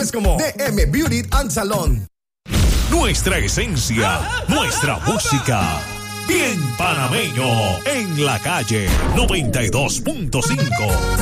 Es como DM Beauty and Salon. Nuestra esencia, nuestra música. Bien panameño en la calle 92.5.